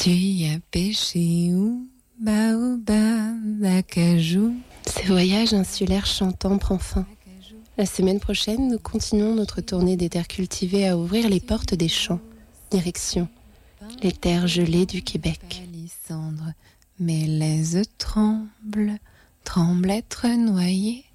cueille à pêcher ou baobab, acajou. Ce voyage insulaire chantant prend fin. La semaine prochaine, nous continuons notre tournée des terres cultivées à ouvrir les portes des champs. Direction les terres gelées du Québec. Palissandre, mes laises tremblent, tremblent être noyées.